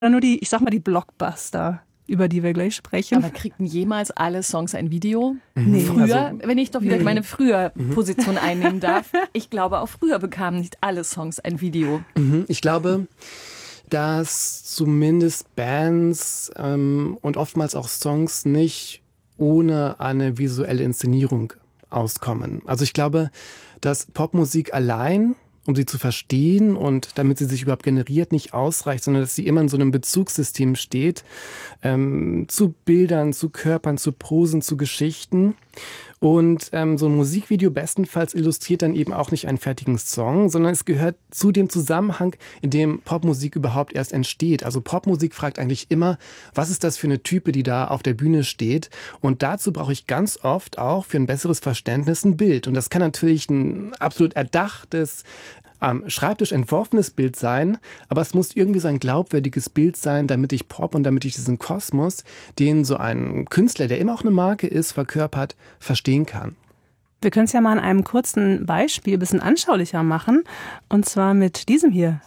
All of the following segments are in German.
nur die, ich sag mal, die Blockbuster, über die wir gleich sprechen. Aber kriegten jemals alle Songs ein Video? Nee. Früher, Also, wenn ich doch wieder meine früher Position einnehmen darf, ich glaube, auch früher bekamen nicht alle Songs ein Video. Ich glaube, dass zumindest Bands und oftmals auch Songs nicht ohne eine visuelle Inszenierung auskommen. Also ich glaube, dass Popmusik allein, um sie zu verstehen und damit sie sich überhaupt generiert, nicht ausreicht, sondern dass sie immer in so einem Bezugssystem steht, zu Bildern, zu Körpern, zu Prosen, zu Geschichten. Und so ein Musikvideo bestenfalls illustriert dann eben auch nicht einen fertigen Song, sondern es gehört zu dem Zusammenhang, in dem Popmusik überhaupt erst entsteht. Also Popmusik fragt eigentlich immer, was ist das für eine Type, die da auf der Bühne steht? Und dazu brauche ich ganz oft auch für ein besseres Verständnis ein Bild. Und das kann natürlich ein absolut erdachtes, am Schreibtisch entworfenes Bild sein, aber es muss irgendwie so ein glaubwürdiges Bild sein, damit ich Pop und damit ich diesen Kosmos, den so ein Künstler, der immer auch eine Marke ist, verkörpert, verstehen kann. Wir können es ja mal an einem kurzen Beispiel ein bisschen anschaulicher machen, und zwar mit diesem hier.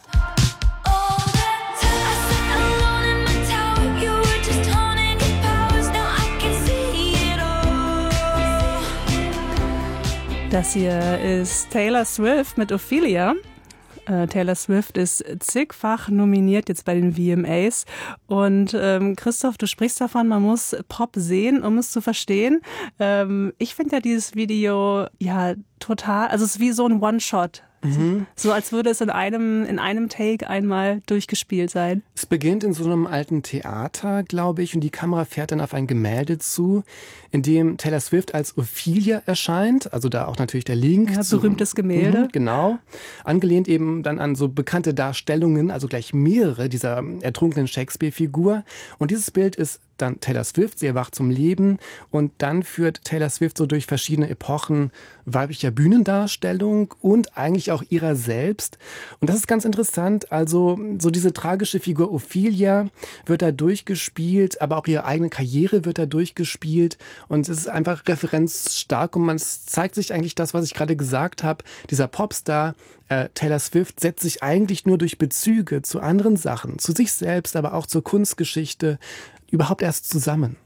Das hier ist Taylor Swift mit Ophelia. Taylor Swift ist zigfach nominiert jetzt bei den VMAs. Und Christoph, du sprichst davon, man muss Pop sehen, um es zu verstehen. Ich finde ja dieses Video ja total, also es ist wie so ein One-Shot. So als würde es in einem Take einmal durchgespielt sein. Es beginnt in so einem alten Theater, glaube ich, und die Kamera fährt dann auf ein Gemälde zu, in dem Taylor Swift als Ophelia erscheint, also da auch natürlich der Link. Ja, berühmtes Gemälde. Genau. Angelehnt eben dann an so bekannte Darstellungen, also gleich mehrere dieser ertrunkenen Shakespeare-Figur. Und dieses Bild ist dann Taylor Swift, sie erwacht zum Leben und dann führt Taylor Swift so durch verschiedene Epochen weiblicher Bühnendarstellung und eigentlich auch ihrer selbst. Und das ist ganz interessant, also so diese tragische Figur Ophelia wird da durchgespielt, aber auch ihre eigene Karriere wird da durchgespielt und es ist einfach referenzstark und man zeigt sich eigentlich das, was ich gerade gesagt habe, dieser Popstar Taylor Swift setzt sich eigentlich nur durch Bezüge zu anderen Sachen, zu sich selbst, aber auch zur Kunstgeschichte überhaupt erst zusammen.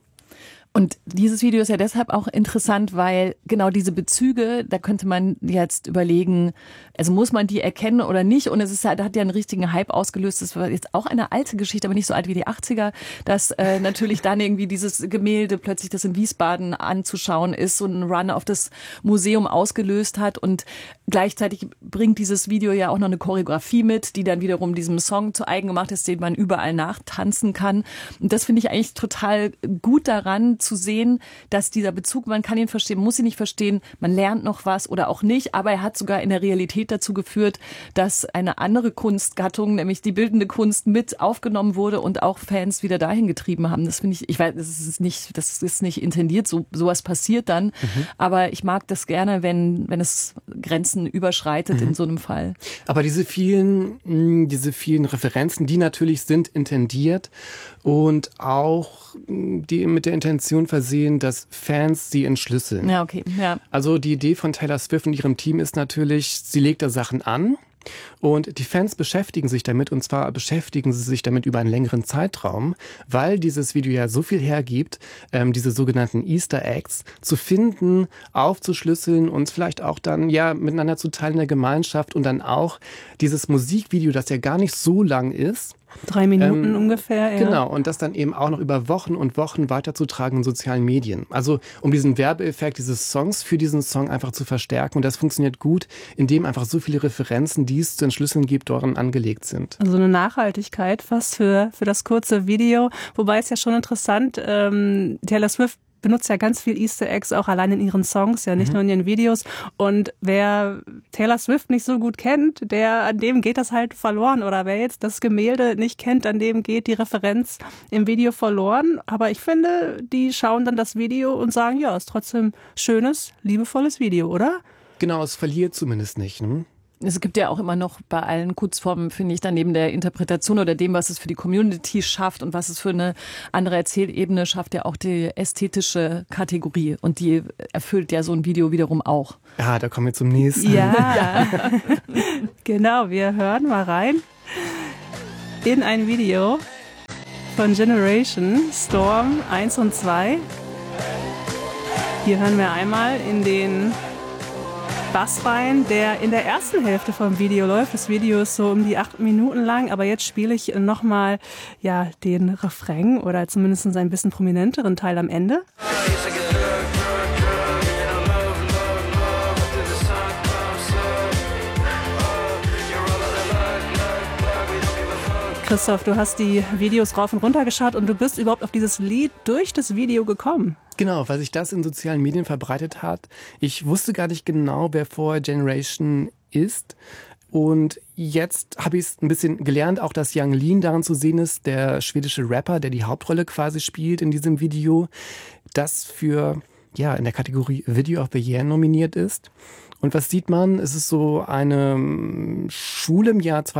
Und dieses Video ist ja deshalb auch interessant, weil genau diese Bezüge, da könnte man jetzt überlegen, also muss man die erkennen oder nicht? Und es ist halt, hat ja einen richtigen Hype ausgelöst. Das war jetzt auch eine alte Geschichte, aber nicht so alt wie die 80er, dass natürlich dann irgendwie dieses Gemälde plötzlich, das in Wiesbaden anzuschauen ist, so einen Run auf das Museum ausgelöst hat. Und gleichzeitig bringt dieses Video ja auch noch eine Choreografie mit, die dann wiederum diesem Song zu eigen gemacht ist, den man überall nachtanzen kann. Und das finde ich eigentlich total gut daran, zu sehen, dass dieser Bezug, man kann ihn verstehen, muss ihn nicht verstehen, man lernt noch was oder auch nicht, aber er hat sogar in der Realität dazu geführt, dass eine andere Kunstgattung, nämlich die bildende Kunst, mit aufgenommen wurde und auch Fans wieder dahin getrieben haben. Das finde ich weiß, das ist nicht intendiert, sowas passiert dann, aber ich mag das gerne, wenn es Grenzen überschreitet in so einem Fall. Aber diese vielen Referenzen, die natürlich sind intendiert und auch die mit der Intention versehen, dass Fans sie entschlüsseln. Ja, okay. Ja. Also die Idee von Taylor Swift und ihrem Team ist natürlich, sie legt da Sachen an und die Fans beschäftigen sich damit und zwar beschäftigen sie sich damit über einen längeren Zeitraum, weil dieses Video ja so viel hergibt, diese sogenannten Easter Eggs zu finden, aufzuschlüsseln und vielleicht auch dann ja miteinander zu teilen in der Gemeinschaft und dann auch dieses Musikvideo, das ja gar nicht so lang ist, 3 Minuten ungefähr, ja. Genau, und das dann eben auch noch über Wochen und Wochen weiterzutragen in sozialen Medien. Also um diesen Werbeeffekt dieses Songs für diesen Song einfach zu verstärken. Und das funktioniert gut, indem einfach so viele Referenzen, die es zu entschlüsseln gibt, darin angelegt sind. Also eine Nachhaltigkeit fast für das kurze Video. Wobei es ja schon interessant, Taylor Swift benutzt ja ganz viel Easter Eggs auch allein in ihren Songs, ja nicht nur in ihren Videos. Und wer Taylor Swift nicht so gut kennt, an dem geht das halt verloren. Oder wer jetzt das Gemälde nicht kennt, an dem geht die Referenz im Video verloren. Aber ich finde, die schauen dann das Video und sagen, ja, ist trotzdem schönes, liebevolles Video, oder? Genau, es verliert zumindest nicht, ne? Es gibt ja auch immer noch bei allen Kurzformen, finde ich, dann neben der Interpretation oder dem, was es für die Community schafft und was es für eine andere Erzählebene schafft, ja auch die ästhetische Kategorie. Und die erfüllt ja so ein Video wiederum auch. Ja, da kommen wir zum nächsten. Ja, genau, wir hören mal rein in ein Video. von Generation, Storm 1 und 2. Hier hören wir einmal in den Bass rein, der in der ersten Hälfte vom Video läuft. Das Video ist so um die 8 Minuten lang, aber jetzt spiele ich nochmal den Refrain oder zumindest ein bisschen prominenteren Teil am Ende. Christoph, du hast die Videos rauf und runter geschaut und du bist überhaupt auf dieses Lied durch das Video gekommen. Genau, weil sich das in sozialen Medien verbreitet hat. Ich wusste gar nicht genau, wer vorher Generation ist. Und jetzt habe ich es ein bisschen gelernt, auch dass Yung Lean darin zu sehen ist, der schwedische Rapper, der die Hauptrolle quasi spielt in diesem Video, das für in der Kategorie Video of the Year nominiert ist. Und was sieht man? Es ist so eine Schule im Jahr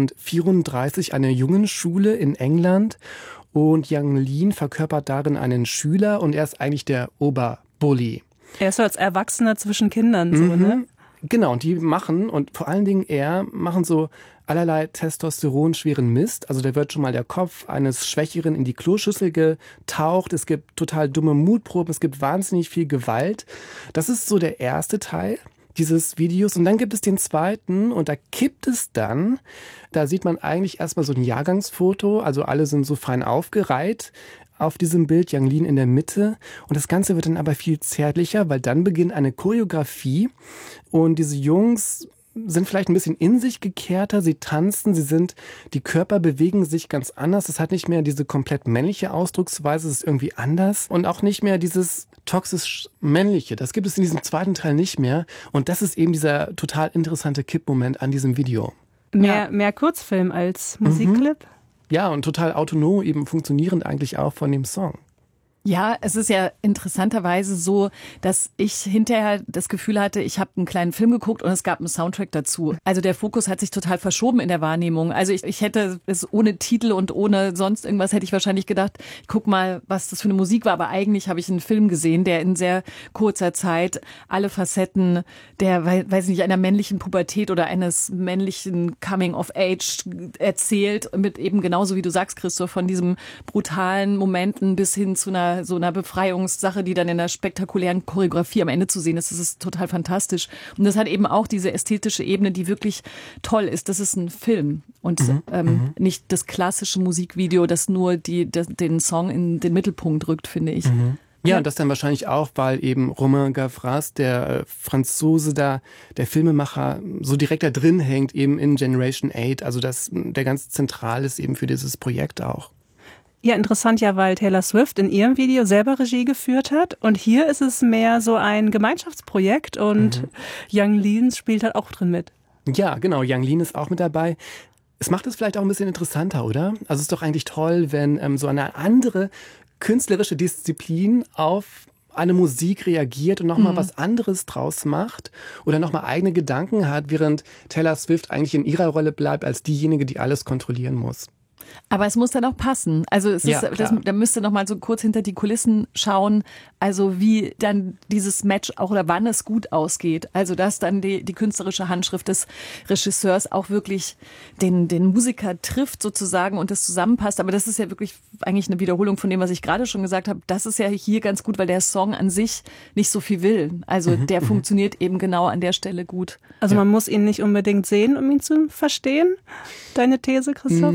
2034, eine Jungenschule in England. Und Yung Lean verkörpert darin einen Schüler und er ist eigentlich der Oberbully. Er ist so als Erwachsener zwischen Kindern, so, ne? Genau, und die machen, und vor allen Dingen machen so allerlei testosteronschweren Mist. Also da wird schon mal der Kopf eines Schwächeren in die Kloschüssel getaucht. Es gibt total dumme Mutproben, es gibt wahnsinnig viel Gewalt. Das ist so der erste Teil dieses Videos. Und dann gibt es den zweiten und da kippt es dann. Da sieht man eigentlich erstmal so ein Jahrgangsfoto. Also alle sind so fein aufgereiht auf diesem Bild, Yung Lean in der Mitte. Und das Ganze wird dann aber viel zärtlicher, weil dann beginnt eine Choreografie. Und diese Jungs sind vielleicht ein bisschen in sich gekehrter, sie tanzen, die Körper bewegen sich ganz anders. Es hat nicht mehr diese komplett männliche Ausdrucksweise, es ist irgendwie anders. Und auch nicht mehr dieses toxisch männliche. Das gibt es in diesem zweiten Teil nicht mehr. Und das ist eben dieser total interessante Kippmoment an diesem Video. Mehr Kurzfilm als Musikclip? Ja, und total autonom, eben funktionierend eigentlich auch von dem Song. Ja, es ist ja interessanterweise so, dass ich hinterher das Gefühl hatte, ich habe einen kleinen Film geguckt und es gab einen Soundtrack dazu. Also der Fokus hat sich total verschoben in der Wahrnehmung. Also ich hätte es ohne Titel und ohne sonst irgendwas hätte ich wahrscheinlich gedacht, ich guck mal, was das für eine Musik war. Aber eigentlich habe ich einen Film gesehen, der in sehr kurzer Zeit alle Facetten der, weiß nicht, einer männlichen Pubertät oder eines männlichen Coming of Age erzählt. Mit eben genauso wie du sagst, Christoph, von diesen brutalen Momenten bis hin zu einer Befreiungssache, die dann in einer spektakulären Choreografie am Ende zu sehen ist. Das ist total fantastisch. Und das hat eben auch diese ästhetische Ebene, die wirklich toll ist. Das ist ein Film und nicht das klassische Musikvideo, das nur den Song in den Mittelpunkt rückt, finde ich. Ja, und das dann wahrscheinlich auch, weil eben Romain Gavras, der Franzose da, der Filmemacher, so direkt da drin hängt, eben in Generation 8. Also der ganz zentral ist eben für dieses Projekt auch. Ja, interessant ja, weil Taylor Swift in ihrem Video selber Regie geführt hat und hier ist es mehr so ein Gemeinschaftsprojekt und Yung Lean spielt halt auch drin mit. Ja, genau, Yung Lean ist auch mit dabei. Es macht es vielleicht auch ein bisschen interessanter, oder? Also es ist doch eigentlich toll, wenn so eine andere künstlerische Disziplin auf eine Musik reagiert und nochmal was anderes draus macht oder nochmal eigene Gedanken hat, während Taylor Swift eigentlich in ihrer Rolle bleibt als diejenige, die alles kontrollieren muss. Aber es muss dann auch passen. Also es ist, da müsste noch mal so kurz hinter die Kulissen schauen, also wie dann dieses Match auch oder wann es gut ausgeht. Also dass dann die künstlerische Handschrift des Regisseurs auch wirklich den Musiker trifft sozusagen und das zusammenpasst. Aber das ist ja wirklich eigentlich eine Wiederholung von dem, was ich gerade schon gesagt habe. Das ist ja hier ganz gut, weil der Song an sich nicht so viel will. Also der funktioniert eben genau an der Stelle gut. Also man muss ihn nicht unbedingt sehen, um ihn zu verstehen? Deine These, Christoph?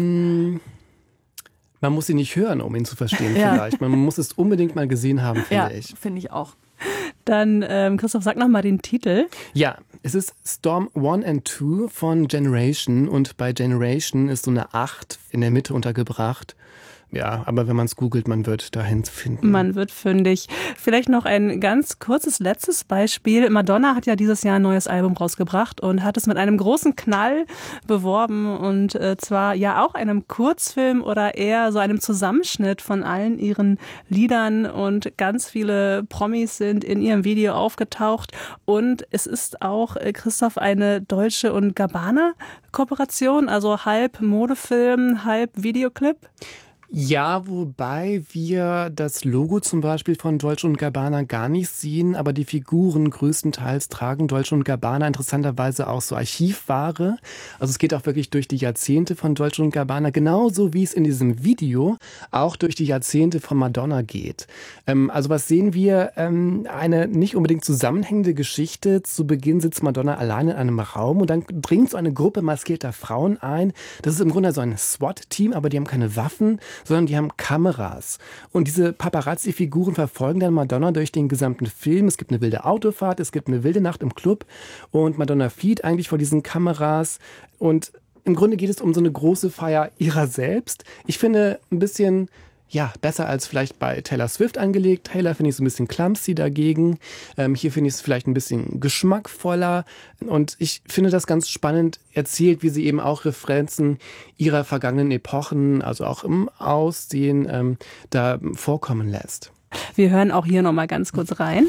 Man muss ihn nicht hören, um ihn zu verstehen vielleicht. Man muss es unbedingt mal gesehen haben, finde ich. Ja, finde ich auch. Dann, Christoph, sag noch mal den Titel. Ja, es ist Storm 1 and 2 von Generation und bei Generation ist so eine 8 in der Mitte untergebracht. Ja, aber wenn man es googelt, man wird dahin finden. Man wird fündig. Vielleicht noch ein ganz kurzes letztes Beispiel. Madonna hat ja dieses Jahr ein neues Album rausgebracht und hat es mit einem großen Knall beworben und zwar ja auch einem Kurzfilm oder eher so einem Zusammenschnitt von allen ihren Liedern und ganz viele Promis sind in ihrem Video aufgetaucht und es ist auch, Christoph, eine Dolce & Gabbana Kooperation, also halb Modefilm, halb Videoclip. Ja, wobei wir das Logo zum Beispiel von Dolce & Gabbana gar nicht sehen, aber die Figuren größtenteils tragen Dolce & Gabbana interessanterweise auch so Archivware. Also es geht auch wirklich durch die Jahrzehnte von Dolce & Gabbana, genauso wie es in diesem Video auch durch die Jahrzehnte von Madonna geht. Also was sehen wir? Eine nicht unbedingt zusammenhängende Geschichte. Zu Beginn sitzt Madonna allein in einem Raum und dann dringt so eine Gruppe maskierter Frauen ein. Das ist im Grunde so ein SWAT-Team, aber die haben keine Waffen, sondern die haben Kameras. Und diese Paparazzi-Figuren verfolgen dann Madonna durch den gesamten Film. Es gibt eine wilde Autofahrt, es gibt eine wilde Nacht im Club und Madonna flieht eigentlich vor diesen Kameras. Und im Grunde geht es um so eine große Feier ihrer selbst. Ich finde ein bisschen besser als vielleicht bei Taylor Swift angelegt. Taylor finde ich so ein bisschen clumsy dagegen. Hier finde ich es vielleicht ein bisschen geschmackvoller. Und ich finde das ganz spannend erzählt, wie sie eben auch Referenzen ihrer vergangenen Epochen, also auch im Aussehen, da vorkommen lässt. Wir hören auch hier nochmal ganz kurz rein.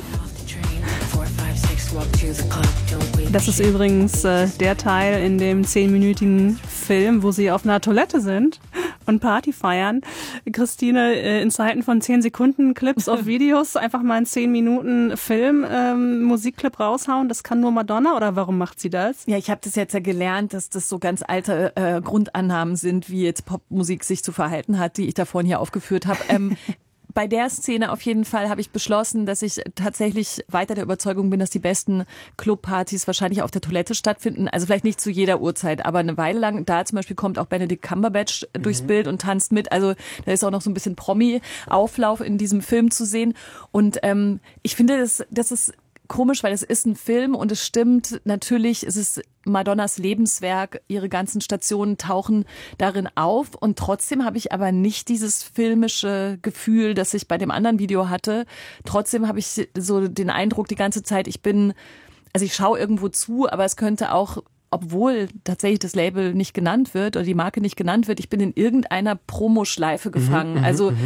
Das ist übrigens der Teil in dem 10-minütigen Film, wo sie auf einer Toilette sind und Party feiern. Christine, in Zeiten von 10-Sekunden-Clips auf Videos einfach mal einen 10-Minuten-Film, Musikclip raushauen, das kann nur Madonna, oder warum macht sie das? Ja, ich habe das jetzt ja gelernt, dass das so ganz alte Grundannahmen sind, wie jetzt Popmusik sich zu verhalten hat, die ich da vorhin hier aufgeführt habe. Bei der Szene auf jeden Fall habe ich beschlossen, dass ich tatsächlich weiter der Überzeugung bin, dass die besten Clubpartys wahrscheinlich auf der Toilette stattfinden. Also vielleicht nicht zu jeder Uhrzeit, aber eine Weile lang. Da zum Beispiel kommt auch Benedict Cumberbatch durchs Bild und tanzt mit. Also da ist auch noch so ein bisschen Promi-Auflauf in diesem Film zu sehen. Und ich finde, das ist komisch, weil es ist ein Film und es stimmt, natürlich ist es Madonnas Lebenswerk, ihre ganzen Stationen tauchen darin auf und trotzdem habe ich aber nicht dieses filmische Gefühl, das ich bei dem anderen Video hatte. Trotzdem habe ich so den Eindruck die ganze Zeit, ich schaue irgendwo zu, aber es könnte auch, obwohl tatsächlich das Label nicht genannt wird oder die Marke nicht genannt wird, ich bin in irgendeiner Promoschleife gefangen.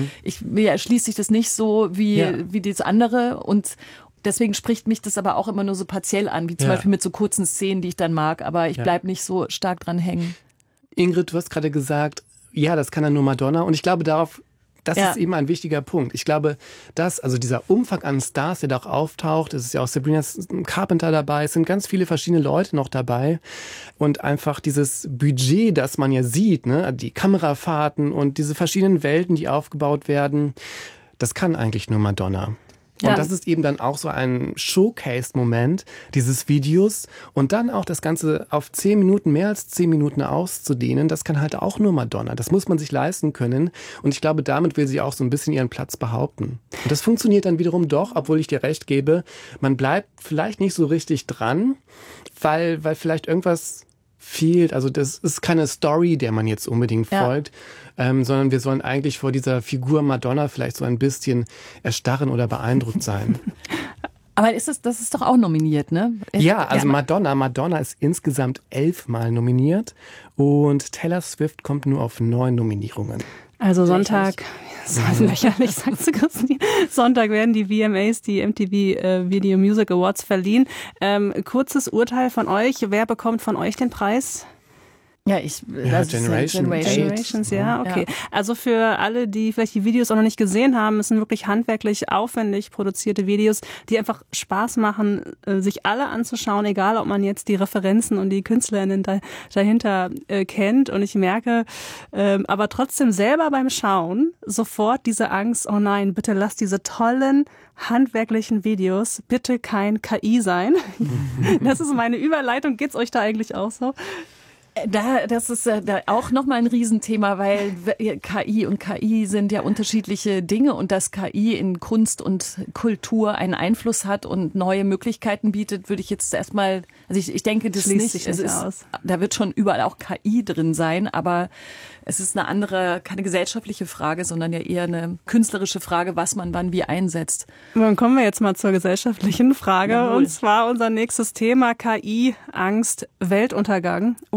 Mir erschließt sich das nicht so wie das andere und deswegen spricht mich das aber auch immer nur so partiell an, wie zum Beispiel mit so kurzen Szenen, die ich dann mag, aber ich bleib nicht so stark dran hängen. Ingrid, du hast gerade gesagt, das kann dann nur Madonna und ich glaube das ist eben ein wichtiger Punkt. Ich glaube, also dieser Umfang an Stars, der da auch auftaucht, es ist ja auch Sabrina Carpenter dabei, es sind ganz viele verschiedene Leute noch dabei und einfach dieses Budget, das man ja sieht, ne, die Kamerafahrten und diese verschiedenen Welten, die aufgebaut werden, das kann eigentlich nur Madonna. Und das ist eben dann auch so ein Showcase-Moment dieses Videos und dann auch das Ganze auf 10 Minuten, mehr als 10 Minuten auszudehnen, das kann halt auch nur Madonna. Das muss man sich leisten können und ich glaube, damit will sie auch so ein bisschen ihren Platz behaupten. Und das funktioniert dann wiederum doch, obwohl ich dir recht gebe, man bleibt vielleicht nicht so richtig dran, weil vielleicht irgendwas fehlt. Also das ist keine Story, der man jetzt unbedingt folgt, sondern wir sollen eigentlich vor dieser Figur Madonna vielleicht so ein bisschen erstarren oder beeindruckt sein. Aber das ist doch auch nominiert, ne? Ja, also Madonna ist insgesamt 11 Mal nominiert und Taylor Swift kommt nur auf 9 Nominierungen. Also Sonntag, lächerlich, sagst du, Christine. Sonntag werden die VMAs, die MTV Video Music Awards verliehen. Kurzes Urteil von euch. Wer bekommt von euch den Preis? Ja, Generations, ja, okay. Ja. Also für alle, die vielleicht die Videos auch noch nicht gesehen haben, es sind wirklich handwerklich aufwendig produzierte Videos, die einfach Spaß machen, sich alle anzuschauen, egal ob man jetzt die Referenzen und die KünstlerInnen dahinter kennt. Und ich merke aber trotzdem selber beim Schauen sofort diese Angst, oh nein, bitte lass diese tollen handwerklichen Videos bitte kein KI sein. Das ist meine Überleitung. Geht's euch da eigentlich auch so? Das ist auch nochmal ein Riesenthema, weil KI und KI sind ja unterschiedliche Dinge und dass KI in Kunst und Kultur einen Einfluss hat und neue Möglichkeiten bietet, würde ich jetzt erstmal, also ich denke das schließt nicht. Sich nicht aus. Da wird schon überall auch KI drin sein, aber es ist eine andere, keine gesellschaftliche Frage, sondern ja eher eine künstlerische Frage, was man wann wie einsetzt. Dann kommen wir jetzt mal zur gesellschaftlichen Frage. Jawohl. Und zwar unser nächstes Thema: KI, Angst, Weltuntergang. Oder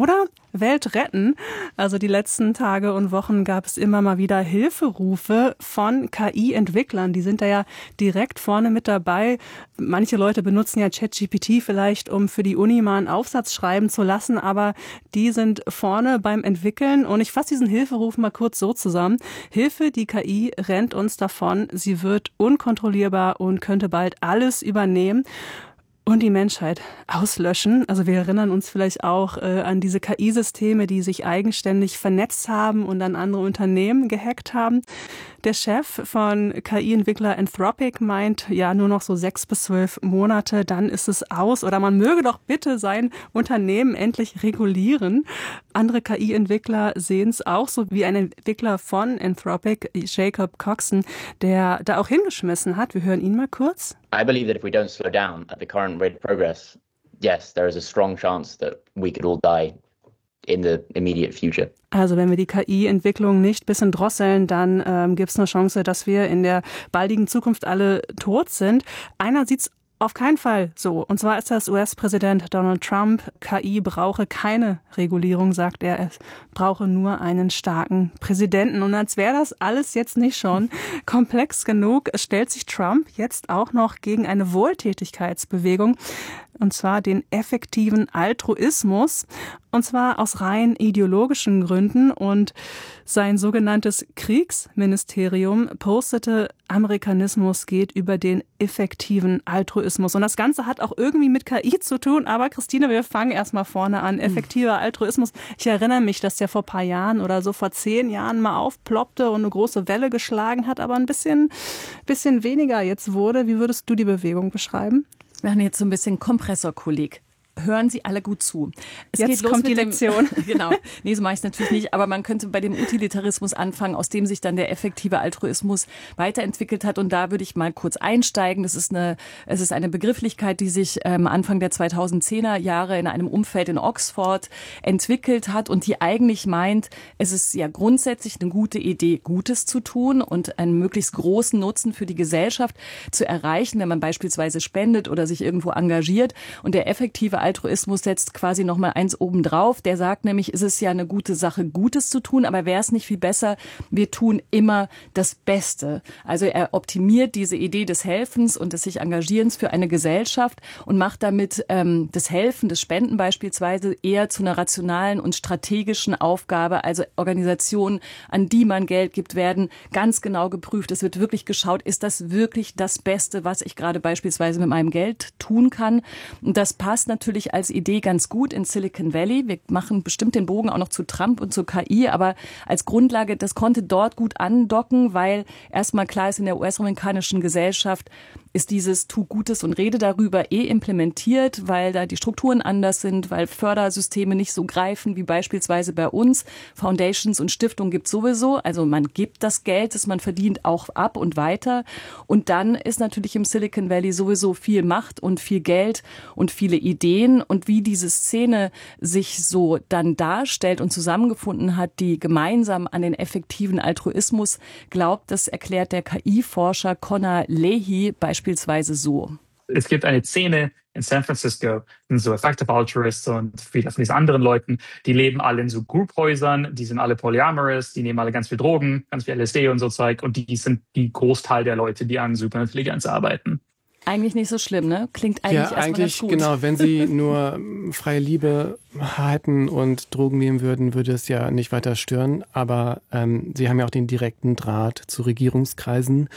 Welt retten. Also die letzten Tage und Wochen gab es immer mal wieder Hilferufe von KI-Entwicklern. Die sind da ja direkt vorne mit dabei. Manche Leute benutzen ja ChatGPT vielleicht, um für die Uni mal einen Aufsatz schreiben zu lassen, aber die sind vorne beim Entwickeln. Und ich fasse diesen Hilferuf mal kurz so zusammen. Hilfe, die KI rennt uns davon. Sie wird unkontrollierbar und könnte bald alles übernehmen und die Menschheit auslöschen. Also wir erinnern uns vielleicht auch an diese KI-Systeme, die sich eigenständig vernetzt haben und an andere Unternehmen gehackt haben. Der Chef von KI-Entwickler Anthropic meint, ja, nur noch so 6 bis 12 Monate, dann ist es aus. Oder man möge doch bitte sein Unternehmen endlich regulieren. Andere KI-Entwickler sehen es auch so, wie ein Entwickler von Anthropic, Jacob Coxon, der da auch hingeschmissen hat. Wir hören ihn mal kurz. I believe that if we don't slow down at the current rate of progress, yes, there is a strong chance that we could all die in the immediate future. Also wenn wir die KI-Entwicklung nicht ein bisschen drosseln, dann gibt es eine Chance, dass wir in der baldigen Zukunft alle tot sind. Einer sieht's auf keinen Fall so. Und zwar ist das US-Präsident Donald Trump. KI brauche keine Regulierung, sagt er. Es brauche nur einen starken Präsidenten. Und als wäre das alles jetzt nicht schon komplex genug, stellt sich Trump jetzt auch noch gegen eine Wohltätigkeitsbewegung. Und zwar den effektiven Altruismus. Und zwar aus rein ideologischen Gründen. Und sein sogenanntes Kriegsministerium postete, Amerikanismus geht über den effektiven Altruismus. Und das Ganze hat auch irgendwie mit KI zu tun. Aber Christine, wir fangen erstmal vorne an. Effektiver Altruismus. Ich erinnere mich, dass der vor ein paar Jahren oder so vor 10 Jahren mal aufploppte und eine große Welle geschlagen hat, aber ein bisschen weniger jetzt wurde. Wie würdest du die Bewegung beschreiben? Wir haben jetzt so ein bisschen Kompressorkolleg. Hören Sie alle gut zu. Jetzt kommt die Lektion. Genau. Nee, so mache ich es natürlich nicht. Aber man könnte bei dem Utilitarismus anfangen, aus dem sich dann der effektive Altruismus weiterentwickelt hat. Und da würde ich mal kurz einsteigen. Es ist eine Begrifflichkeit, die sich Anfang der 2010er Jahre in einem Umfeld in Oxford entwickelt hat und die eigentlich meint, es ist ja grundsätzlich eine gute Idee, Gutes zu tun und einen möglichst großen Nutzen für die Gesellschaft zu erreichen, wenn man beispielsweise spendet oder sich irgendwo engagiert. Und der effektive Altruismus setzt quasi noch mal eins obendrauf. Der sagt nämlich, es ist ja eine gute Sache, Gutes zu tun, aber wäre es nicht viel besser, wir tun immer das Beste. Also er optimiert diese Idee des Helfens und des sich Engagierens für eine Gesellschaft und macht damit das Helfen, das Spenden beispielsweise eher zu einer rationalen und strategischen Aufgabe. Also Organisationen, an die man Geld gibt, werden ganz genau geprüft. Es wird wirklich geschaut, ist das wirklich das Beste, was ich gerade beispielsweise mit meinem Geld tun kann? Und das passt natürlich als Idee ganz gut in Silicon Valley. Wir machen bestimmt den Bogen auch noch zu Trump und zu KI, aber als Grundlage, das konnte dort gut andocken, weil erstmal klar ist, in der US-amerikanischen Gesellschaft ist dieses Tu Gutes und rede darüber implementiert, weil da die Strukturen anders sind, weil Fördersysteme nicht so greifen wie beispielsweise bei uns. Foundations und Stiftungen gibt es sowieso. Also man gibt das Geld, das man verdient, auch ab und weiter. Und dann ist natürlich im Silicon Valley sowieso viel Macht und viel Geld und viele Ideen. Und wie diese Szene sich so dann darstellt und zusammengefunden hat, die gemeinsam an den effektiven Altruismus glaubt, das erklärt der KI-Forscher Connor Leahy beispielsweise so. Es gibt eine Szene in San Francisco, sind so Effective Altruists und viele von diesen anderen Leuten, die leben alle in so Grouphäusern, die sind alle polyamorous, die nehmen alle ganz viel Drogen, ganz viel LSD und so Zeug und die sind die Großteil der Leute, die an Superintelligenz arbeiten. Eigentlich nicht so schlimm, ne? Klingt eigentlich erstmal ganz gut. Genau, wenn sie nur freie Liebe hätten und Drogen nehmen würden, würde es ja nicht weiter stören. Aber sie haben ja auch den direkten Draht zu Regierungskreisen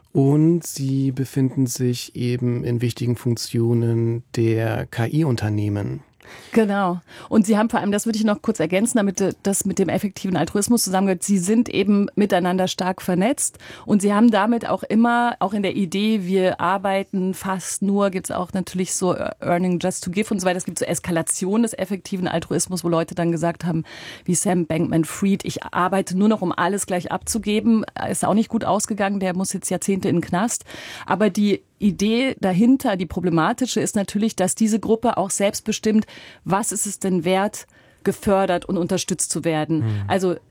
und sie befinden sich eben in wichtigen Funktionen der KI-Unternehmen. Genau. Und Sie haben vor allem, das würde ich noch kurz ergänzen, damit das mit dem effektiven Altruismus zusammengehört, Sie sind eben miteinander stark vernetzt und Sie haben damit auch immer, auch in der Idee, wir arbeiten fast nur, gibt es auch natürlich so Earning Just to Give und so weiter, es gibt so Eskalation des effektiven Altruismus, wo Leute dann gesagt haben, wie Sam Bankman-Fried, ich arbeite nur noch, um alles gleich abzugeben, ist auch nicht gut ausgegangen, der muss jetzt Jahrzehnte in den Knast, aber die Idee dahinter, die problematische, ist natürlich, dass diese Gruppe auch selbst bestimmt, was ist es denn wert, gefördert und unterstützt zu werden. Also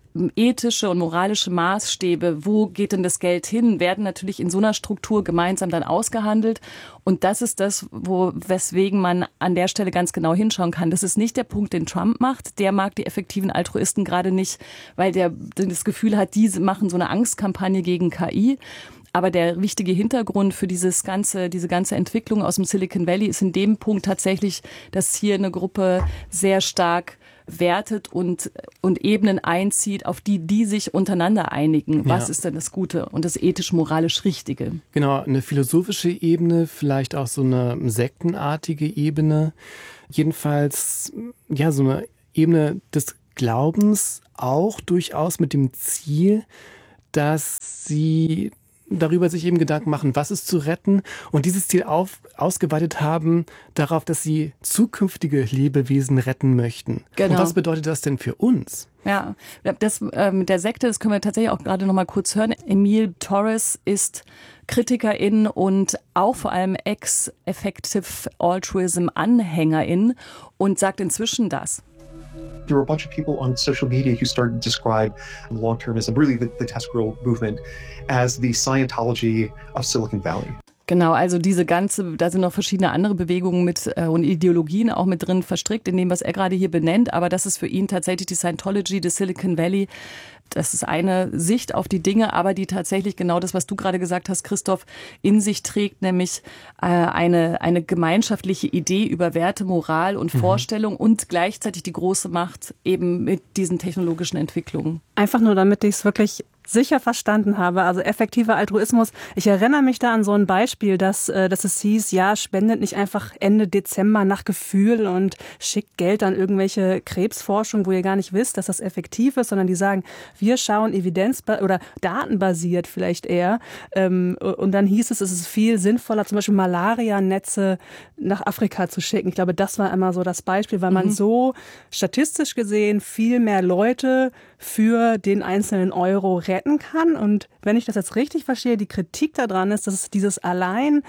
ethische und moralische Maßstäbe, wo geht denn das Geld hin, werden natürlich in so einer Struktur gemeinsam dann ausgehandelt. Und das ist das, weswegen man an der Stelle ganz genau hinschauen kann. Das ist nicht der Punkt, den Trump macht. Der mag die effektiven Altruisten gerade nicht, weil der das Gefühl hat, diese machen so eine Angstkampagne gegen KI. Aber der wichtige Hintergrund für diese ganze Entwicklung aus dem Silicon Valley ist in dem Punkt tatsächlich, dass hier eine Gruppe sehr stark wertet und Ebenen einzieht, auf die sich untereinander einigen. Was ist denn das Gute und das ethisch-moralisch Richtige? Genau, eine philosophische Ebene, vielleicht auch so eine sektenartige Ebene. Jedenfalls, ja, so eine Ebene des Glaubens, auch durchaus mit dem Ziel, dass sie darüber sich eben Gedanken machen, was ist zu retten und dieses Ziel ausgeweitet haben darauf, dass sie zukünftige Lebewesen retten möchten. Genau. Und was bedeutet das denn für uns? Ja, das mit der Sekte, das können wir tatsächlich auch gerade noch mal kurz hören. Emil Torres ist Kritikerin und auch vor allem Ex-Effective Altruism-Anhängerin und sagt inzwischen das. There were a bunch of people on social media who started to describe long-termism, really the Tess-Girl movement, as the Scientology of Silicon Valley. Genau, also da sind noch verschiedene andere Bewegungen und Ideologien auch mit drin verstrickt in dem, was er gerade hier benennt. Aber das ist für ihn tatsächlich die Scientology des Silicon Valley. Das ist eine Sicht auf die Dinge, aber die tatsächlich genau das, was du gerade gesagt hast, Christoph, in sich trägt, nämlich eine gemeinschaftliche Idee über Werte, Moral und Vorstellung und gleichzeitig die große Macht eben mit diesen technologischen Entwicklungen. Einfach nur, damit ich es wirklich sicher verstanden habe, also effektiver Altruismus. Ich erinnere mich da an so ein Beispiel, dass es hieß, ja, spendet nicht einfach Ende Dezember nach Gefühl und schickt Geld an irgendwelche Krebsforschung, wo ihr gar nicht wisst, dass das effektiv ist, sondern die sagen, wir schauen oder datenbasiert vielleicht eher. Und dann hieß es ist viel sinnvoller, zum Beispiel Malaria-Netze nach Afrika zu schicken. Ich glaube, das war immer so das Beispiel, weil man so statistisch gesehen viel mehr Leute für den einzelnen Euro retten kann. Und wenn ich das jetzt richtig verstehe, die Kritik daran ist, dass es dieses allein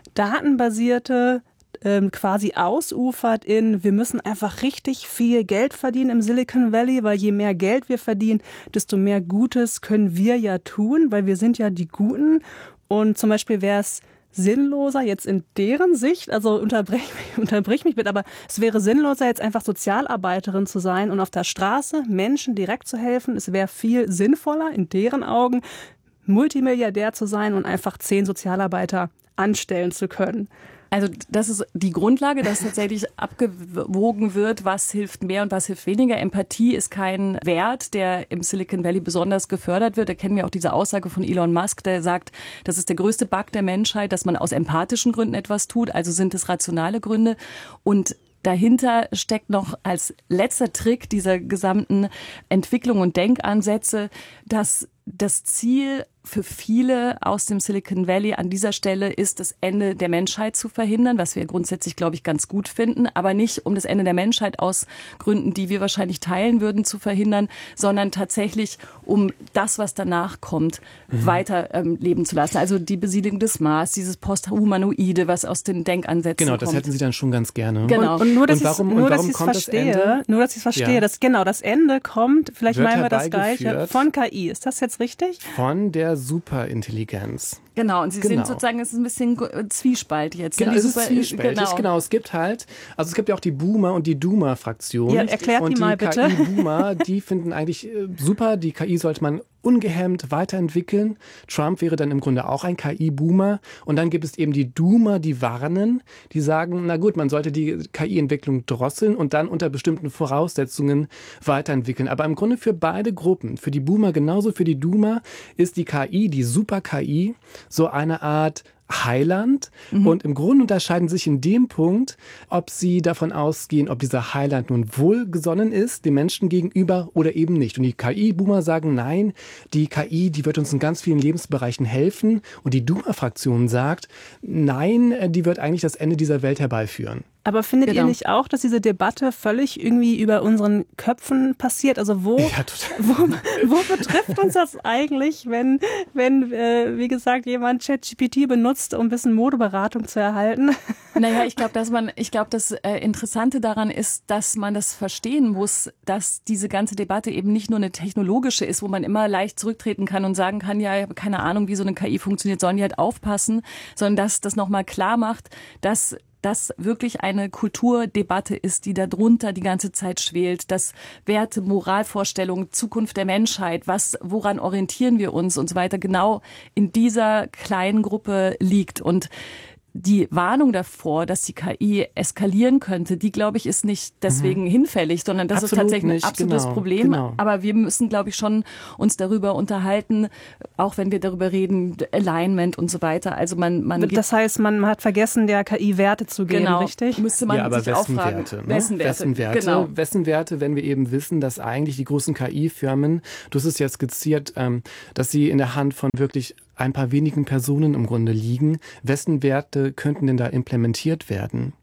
datenbasierte quasi ausufert wir müssen einfach richtig viel Geld verdienen im Silicon Valley, weil je mehr Geld wir verdienen, desto mehr Gutes können wir ja tun, weil wir sind ja die Guten. Und zum Beispiel wäre es sinnloser jetzt in deren Sicht, also unterbrich mich bitte, aber es wäre sinnloser jetzt einfach Sozialarbeiterin zu sein und auf der Straße Menschen direkt zu helfen. Es wäre viel sinnvoller in deren Augen Multimilliardär zu sein und einfach 10 Sozialarbeiter anstellen zu können. Also das ist die Grundlage, dass tatsächlich abgewogen wird, was hilft mehr und was hilft weniger. Empathie ist kein Wert, der im Silicon Valley besonders gefördert wird. Da kennen wir auch diese Aussage von Elon Musk, der sagt, das ist der größte Bug der Menschheit, dass man aus empathischen Gründen etwas tut. Also sind es rationale Gründe. Und dahinter steckt noch als letzter Trick dieser gesamten Entwicklung und Denkansätze, dass das Ziel für viele aus dem Silicon Valley an dieser Stelle ist, das Ende der Menschheit zu verhindern, was wir grundsätzlich, glaube ich, ganz gut finden, aber nicht um das Ende der Menschheit aus Gründen, die wir wahrscheinlich teilen würden, zu verhindern, sondern tatsächlich um das, was danach kommt, weiter leben zu lassen. Also die Besiedlung des Mars, dieses Posthumanoide, was aus den Denkansätzen genau, kommt. Genau, das hätten Sie dann schon ganz gerne. Genau. Und nur, dass ich es verstehe, ja. Das Ende kommt, vielleicht meinen wir das Gleiche, von KI. Ist das jetzt richtig? Von der Superintelligenz. Genau, und Sie sind sozusagen, es ist ein bisschen Zwiespalt jetzt. Genau, es ist zwiespältig, genau. Es gibt ja auch die Boomer- und die Doomer-Fraktion. Ja, erklärt die mal bitte. Und die KI-Boomer, die finden eigentlich super, die KI sollte man ungehemmt weiterentwickeln. Trump wäre dann im Grunde auch ein KI-Boomer. Und dann gibt es eben die Doomer, die warnen, die sagen, na gut, man sollte die KI-Entwicklung drosseln und dann unter bestimmten Voraussetzungen weiterentwickeln. Aber im Grunde für beide Gruppen, für die Boomer genauso für die Doomer, ist die KI, die Super-KI, so eine Art Heiland. Und im Grunde unterscheiden sich in dem Punkt, ob sie davon ausgehen, ob dieser Heiland nun wohlgesonnen ist, dem Menschen gegenüber oder eben nicht. Und die KI-Boomer sagen, nein, die KI, die wird uns in ganz vielen Lebensbereichen helfen. Und die Doomer-Fraktion sagt, nein, die wird eigentlich das Ende dieser Welt herbeiführen. Aber findet ihr nicht auch, dass diese Debatte völlig irgendwie über unseren Köpfen passiert? Also wo betrifft uns das eigentlich, wenn wie gesagt, jemand ChatGPT benutzt, um ein bisschen Modeberatung zu erhalten? Naja, ich glaube, das Interessante daran ist, dass man das verstehen muss, dass diese ganze Debatte eben nicht nur eine technologische ist, wo man immer leicht zurücktreten kann und sagen kann, ja, ich habe keine Ahnung, wie so eine KI funktioniert, sollen die halt aufpassen, sondern dass das nochmal klar macht, dass das wirklich eine Kulturdebatte ist, die darunter die ganze Zeit schwelt, dass Werte, Moralvorstellungen, Zukunft der Menschheit, woran orientieren wir uns und so weiter, genau in dieser kleinen Gruppe liegt. Und die Warnung davor, dass die KI eskalieren könnte, die, glaube ich, ist nicht deswegen hinfällig, sondern das ist tatsächlich ein absolutes Problem. Genau. Aber wir müssen, glaube ich, schon uns darüber unterhalten, auch wenn wir darüber reden, Alignment und so weiter. Also das heißt, man hat vergessen, der KI Werte zu geben, richtig? Müsste man sich auch fragen. Wessen Werte, wenn wir eben wissen, dass eigentlich die großen KI-Firmen, du hast es ja skizziert, dass sie in der Hand von wirklich ein paar wenigen Personen im Grunde liegen. Wessen Werte könnten denn da implementiert werden?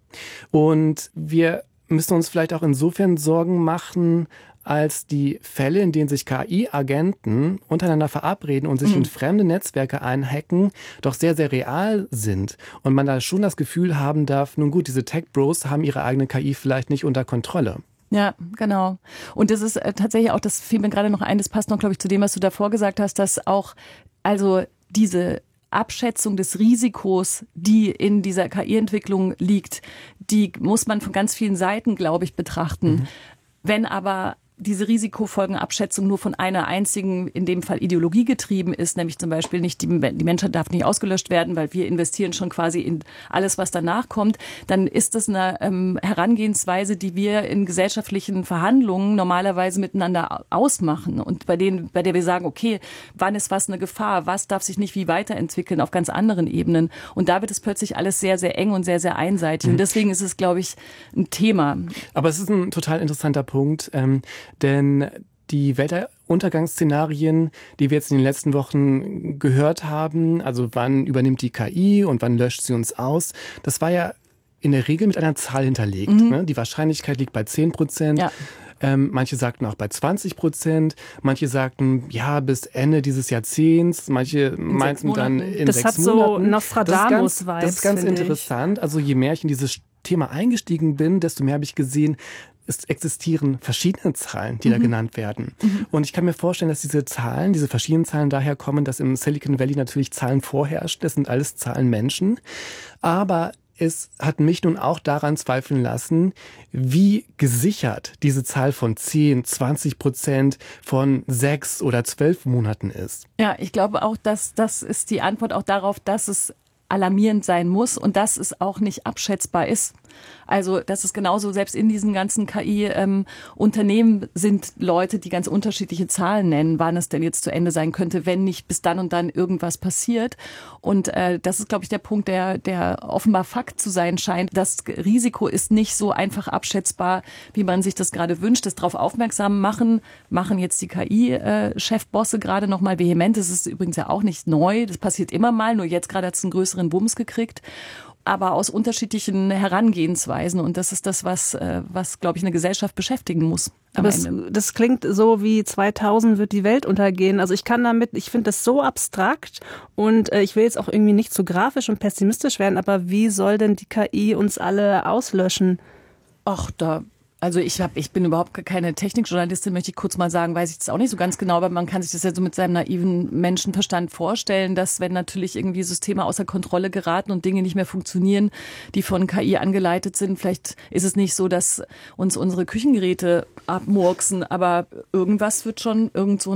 Und wir müssen uns vielleicht auch insofern Sorgen machen, als die Fälle, in denen sich KI-Agenten untereinander verabreden und sich in fremde Netzwerke einhacken, doch sehr, sehr real sind. Und man da schon das Gefühl haben darf, nun gut, diese Tech-Bros haben ihre eigene KI vielleicht nicht unter Kontrolle. Ja, genau. Und das ist tatsächlich auch, das fiel mir gerade noch ein, das passt noch, glaube ich, zu dem, was du davor gesagt hast, dass auch, also diese Abschätzung des Risikos, die in dieser KI-Entwicklung liegt, die muss man von ganz vielen Seiten, glaube ich, betrachten. Wenn aber diese Risikofolgenabschätzung nur von einer einzigen, in dem Fall Ideologie getrieben ist, nämlich zum Beispiel nicht die Menschheit darf nicht ausgelöscht werden, weil wir investieren schon quasi in alles, was danach kommt, dann ist das eine Herangehensweise, die wir in gesellschaftlichen Verhandlungen normalerweise miteinander ausmachen und bei der wir sagen, okay, wann ist was eine Gefahr, was darf sich nicht wie weiterentwickeln auf ganz anderen Ebenen, und da wird es plötzlich alles sehr, sehr eng und sehr, sehr einseitig und deswegen ist es, glaube ich, ein Thema. Aber es ist ein total interessanter Punkt, denn die Weltuntergangsszenarien, die wir jetzt in den letzten Wochen gehört haben, also wann übernimmt die KI und wann löscht sie uns aus, das war ja in der Regel mit einer Zahl hinterlegt. Ne? Die Wahrscheinlichkeit liegt bei 10%. Ja. Manche sagten auch bei 20%, manche sagten, ja, bis Ende dieses Jahrzehnts, manche meinten dann in 6 Monaten. Das hat so Nostradamus-Vibes, das ist ganz interessant. Also je mehr ich in dieses Thema eingestiegen bin, desto mehr habe ich gesehen, es existieren verschiedene Zahlen, die da genannt werden. Und ich kann mir vorstellen, dass diese verschiedenen Zahlen daher kommen, dass im Silicon Valley natürlich Zahlen vorherrschen. Das sind alles Zahlenmenschen. Aber es hat mich nun auch daran zweifeln lassen, wie gesichert diese Zahl von 10, 20% von 6 oder 12 Monaten ist. Ja, ich glaube auch, dass das ist die Antwort auch darauf, dass es alarmierend sein muss und dass es auch nicht abschätzbar ist. Also das ist genauso, selbst in diesen ganzen KI-Unternehmen sind Leute, die ganz unterschiedliche Zahlen nennen, wann es denn jetzt zu Ende sein könnte, wenn nicht bis dann und dann irgendwas passiert. Und das ist, glaube ich, der Punkt, der offenbar Fakt zu sein scheint. Das Risiko ist nicht so einfach abschätzbar, wie man sich das gerade wünscht. Das darauf aufmerksam machen jetzt die KI-Chefbosse gerade noch mal vehement. Das ist übrigens ja auch nicht neu. Das passiert immer mal, nur jetzt gerade hat es einen größeren Bums gekriegt. Aber aus unterschiedlichen Herangehensweisen. Und das ist das, was glaube ich, eine Gesellschaft beschäftigen muss. Aber das klingt so wie 2000 wird die Welt untergehen. Also ich finde das so abstrakt und ich will jetzt auch irgendwie nicht zu grafisch und pessimistisch werden, aber wie soll denn die KI uns alle auslöschen? Ach, also ich bin überhaupt keine Technikjournalistin, möchte ich kurz mal sagen, weiß ich das auch nicht so ganz genau, aber man kann sich das ja so mit seinem naiven Menschenverstand vorstellen, dass wenn natürlich irgendwie Systeme außer Kontrolle geraten und Dinge nicht mehr funktionieren, die von KI angeleitet sind, vielleicht ist es nicht so, dass uns unsere Küchengeräte abmurksen, aber irgendwas wird schon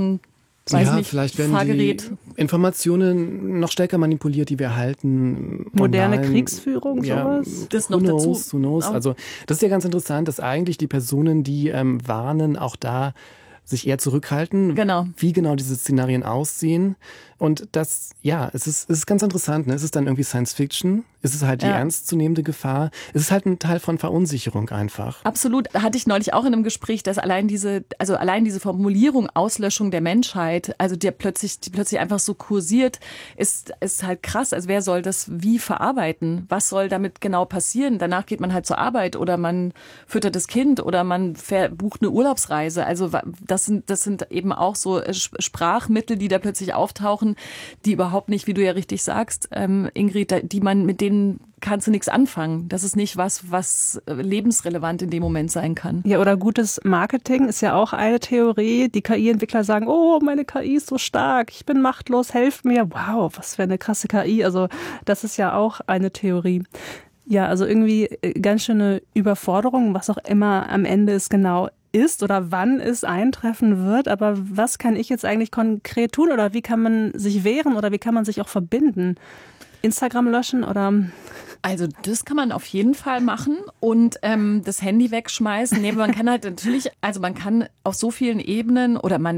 vielleicht werden Fahrgerät. Die Informationen noch stärker manipuliert, die wir erhalten. Moderne Kriegsführung, sowas? Das noch dazu. Who knows? Also das ist ja ganz interessant, dass eigentlich die Personen, die warnen, auch da sich eher zurückhalten, wie genau diese Szenarien aussehen. Und das, ja, es ist ganz interessant. Ne? Ist es dann irgendwie Science Fiction? Ist es halt die ernstzunehmende Gefahr? Es ist halt ein Teil von Verunsicherung einfach. Absolut. Hatte ich neulich auch in einem Gespräch, dass allein diese Formulierung Auslöschung der Menschheit, also die plötzlich einfach so kursiert, ist halt krass. Also wer soll das wie verarbeiten? Was soll damit genau passieren? Danach geht man halt zur Arbeit oder man füttert das Kind oder man bucht eine Urlaubsreise. Also das sind eben auch so Sprachmittel, die da plötzlich auftauchen, die überhaupt nicht, wie du ja richtig sagst, Ingrid, mit denen kannst du nichts anfangen. Das ist nicht was lebensrelevant in dem Moment sein kann. Ja, oder gutes Marketing ist ja auch eine Theorie. Die KI-Entwickler sagen, oh, meine KI ist so stark, ich bin machtlos, helft mir. Wow, was für eine krasse KI. Also das ist ja auch eine Theorie. Ja, also irgendwie ganz schöne Überforderung, was auch immer am Ende es genau ist oder wann es eintreffen wird. Aber was kann ich jetzt eigentlich konkret tun oder wie kann man sich wehren oder wie kann man sich auch verbinden? Instagram löschen oder? Also das kann man auf jeden Fall machen und das Handy wegschmeißen. Nee, man kann halt natürlich, also man kann auf so vielen Ebenen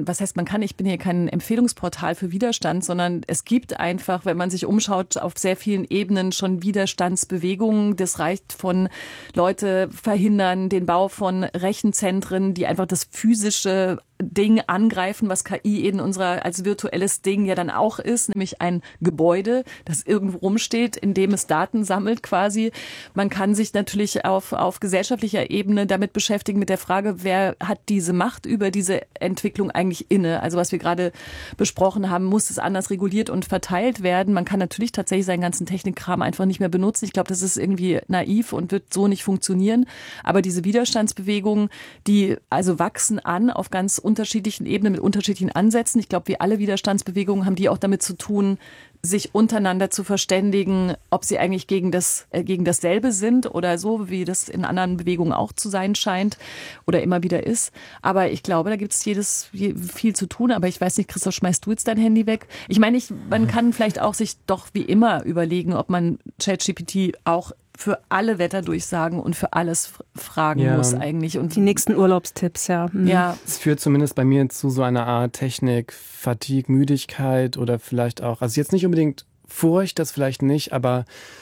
ich bin hier kein Empfehlungsportal für Widerstand, sondern es gibt einfach, wenn man sich umschaut, auf sehr vielen Ebenen schon Widerstandsbewegungen. Das reicht von Leute verhindern den Bau von Rechenzentren, die einfach das physische Ding angreifen, was KI in als virtuelles Ding ja dann auch ist, nämlich ein Gebäude, das irgendwo rumsteht, in dem es Daten sammelt quasi. Man kann sich natürlich auf gesellschaftlicher Ebene damit beschäftigen mit der Frage, wer hat diese Macht über diese Entwicklung eigentlich inne? Also was wir gerade besprochen haben, muss es anders reguliert und verteilt werden? Man kann natürlich tatsächlich seinen ganzen Technikkram einfach nicht mehr benutzen. Ich glaube, das ist irgendwie naiv und wird so nicht funktionieren. Aber diese Widerstandsbewegungen, die also wachsen an auf ganz unterschiedlichen Ebenen mit unterschiedlichen Ansätzen. Ich glaube, wie alle Widerstandsbewegungen haben die auch damit zu tun, sich untereinander zu verständigen, ob sie eigentlich gegen dasselbe sind oder so, wie das in anderen Bewegungen auch zu sein scheint oder immer wieder ist. Aber ich glaube, da gibt es viel zu tun. Aber ich weiß nicht, Christoph, schmeißt du jetzt dein Handy weg? Ich meine, man kann vielleicht auch sich doch wie immer überlegen, ob man ChatGPT auch für alle Wetterdurchsagen und für alles fragen muss eigentlich. Und die nächsten Urlaubstipps, ja. Ja. Es führt zumindest bei mir zu so einer Art Technik, Fatigue, Müdigkeit oder vielleicht auch, also jetzt nicht unbedingt Furcht, das vielleicht nicht, aber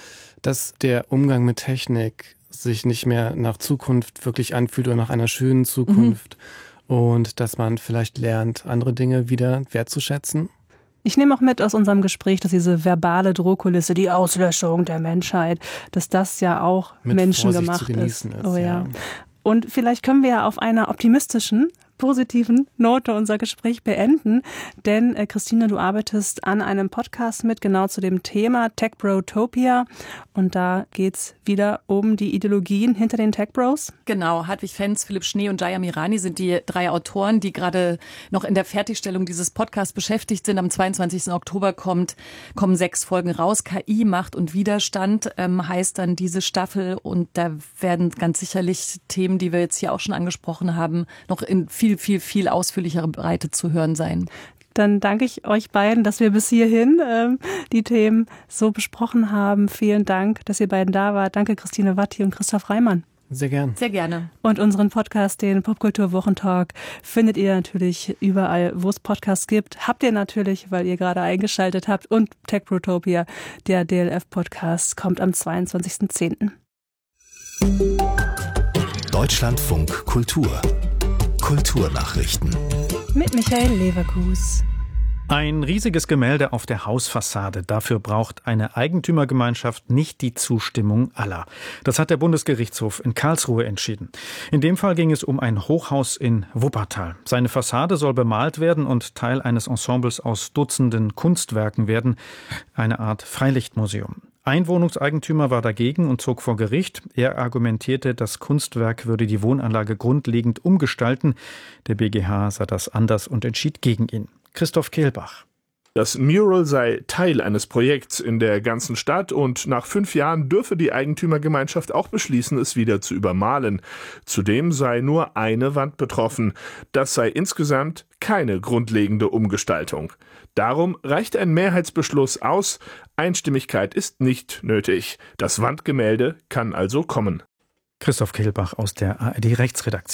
dass der Umgang mit Technik sich nicht mehr nach Zukunft wirklich anfühlt oder nach einer schönen Zukunft und dass man vielleicht lernt, andere Dinge wieder wertzuschätzen. Ich nehme auch mit aus unserem Gespräch, dass diese verbale Drohkulisse, die Auslöschung der Menschheit, dass das ja auch mit menschengemacht Vorsicht zu genießen ist. Oh ja. Und vielleicht können wir ja auf einer optimistischen, positiven Note unser Gespräch beenden, denn Christine, du arbeitest an einem Podcast mit genau zu dem Thema Techbrotopia und da geht's wieder um die Ideologien hinter den Techbros. Genau, Hartwig Fenz, Philipp Schnee und Jaya Mirani sind die 3 Autoren, die gerade noch in der Fertigstellung dieses Podcasts beschäftigt sind. Am 22. Oktober kommen 6 Folgen raus. KI, Macht und Widerstand heißt dann diese Staffel und da werden ganz sicherlich Themen, die wir jetzt hier auch schon angesprochen haben, noch in viel ausführlichere Breite zu hören sein. Dann danke ich euch beiden, dass wir bis hierhin die Themen so besprochen haben. Vielen Dank, dass ihr beiden da wart. Danke Christine Watti und Christoph Reimann. Sehr gern. Sehr gerne. Und unseren Podcast, den Popkultur-Wochentalk, findet ihr natürlich überall, wo es Podcasts gibt. Habt ihr natürlich, weil ihr gerade eingeschaltet habt. Und Techbrotopia, der DLF-Podcast, kommt am 22.10. Deutschlandfunk Kultur. Kulturnachrichten. Mit Michael Leverkus. Ein riesiges Gemälde auf der Hausfassade. Dafür braucht eine Eigentümergemeinschaft nicht die Zustimmung aller. Das hat der Bundesgerichtshof in Karlsruhe entschieden. In dem Fall ging es um ein Hochhaus in Wuppertal. Seine Fassade soll bemalt werden und Teil eines Ensembles aus Dutzenden Kunstwerken werden. Eine Art Freilichtmuseum. Ein Wohnungseigentümer war dagegen und zog vor Gericht. Er argumentierte, das Kunstwerk würde die Wohnanlage grundlegend umgestalten. Der BGH sah das anders und entschied gegen ihn. Christoph Kehlbach. Das Mural sei Teil eines Projekts in der ganzen Stadt und nach 5 Jahren dürfe die Eigentümergemeinschaft auch beschließen, es wieder zu übermalen. Zudem sei nur eine Wand betroffen. Das sei insgesamt keine grundlegende Umgestaltung. Darum reicht ein Mehrheitsbeschluss aus. Einstimmigkeit ist nicht nötig. Das Wandgemälde kann also kommen. Christoph Kehlbach aus der ARD-Rechtsredaktion.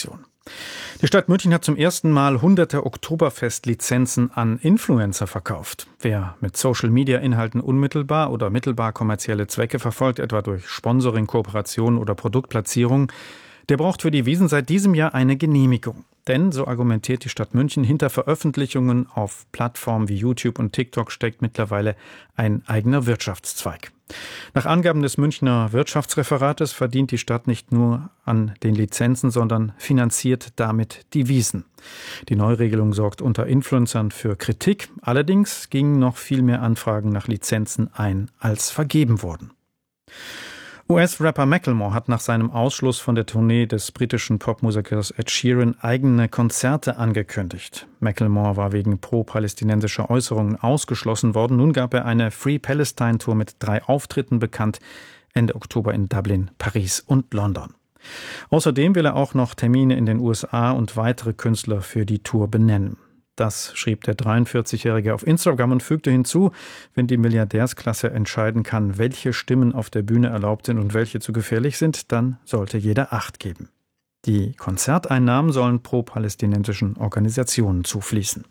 Die Stadt München hat zum ersten Mal hunderte Oktoberfest-Lizenzen an Influencer verkauft. Wer mit Social-Media-Inhalten unmittelbar oder mittelbar kommerzielle Zwecke verfolgt, etwa durch Sponsoring, Kooperation oder Produktplatzierung, der braucht für die Wiesn seit diesem Jahr eine Genehmigung. Denn, so argumentiert die Stadt München, hinter Veröffentlichungen auf Plattformen wie YouTube und TikTok steckt mittlerweile ein eigener Wirtschaftszweig. Nach Angaben des Münchner Wirtschaftsreferates verdient die Stadt nicht nur an den Lizenzen, sondern finanziert damit die Wiesn. Die Neuregelung sorgt unter Influencern für Kritik. Allerdings gingen noch viel mehr Anfragen nach Lizenzen ein, als vergeben wurden. US-Rapper Macklemore hat nach seinem Ausschluss von der Tournee des britischen Popmusikers Ed Sheeran eigene Konzerte angekündigt. Macklemore war wegen pro-palästinensischer Äußerungen ausgeschlossen worden. Nun gab er eine Free Palestine Tour mit 3 Auftritten bekannt, Ende Oktober in Dublin, Paris und London. Außerdem will er auch noch Termine in den USA und weitere Künstler für die Tour benennen. Das schrieb der 43-Jährige auf Instagram und fügte hinzu, wenn die Milliardärsklasse entscheiden kann, welche Stimmen auf der Bühne erlaubt sind und welche zu gefährlich sind, dann sollte jeder Acht geben. Die Konzerteinnahmen sollen pro-palästinensischen Organisationen zufließen.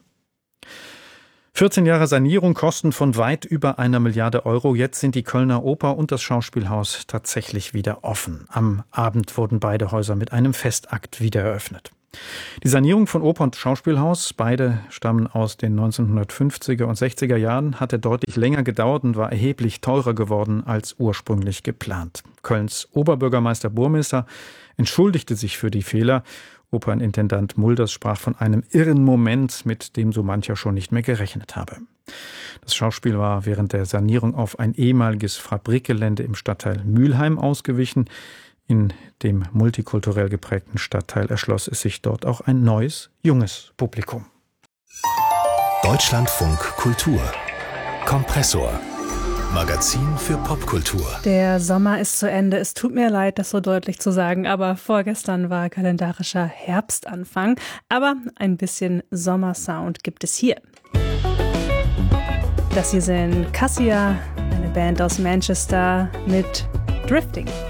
14 Jahre Sanierung, Kosten von weit über 1 Milliarde Euro. Jetzt sind die Kölner Oper und das Schauspielhaus tatsächlich wieder offen. Am Abend wurden beide Häuser mit einem Festakt wieder eröffnet. Die Sanierung von Oper und Schauspielhaus, beide stammen aus den 1950er und 60er Jahren, hatte deutlich länger gedauert und war erheblich teurer geworden als ursprünglich geplant. Kölns Oberbürgermeister Burmester entschuldigte sich für die Fehler. Opernintendant Mulders sprach von einem irren Moment, mit dem so mancher schon nicht mehr gerechnet habe. Das Schauspiel war während der Sanierung auf ein ehemaliges Fabrikgelände im Stadtteil Mülheim ausgewichen. In dem multikulturell geprägten Stadtteil erschloss es sich dort auch ein neues, junges Publikum. Deutschlandfunk Kultur. Kompressor. Magazin für Popkultur. Der Sommer ist zu Ende. Es tut mir leid, das so deutlich zu sagen, aber vorgestern war kalendarischer Herbstanfang. Aber ein bisschen Sommersound gibt es hier. Das hier sind Cassia, eine Band aus Manchester mit Drifting.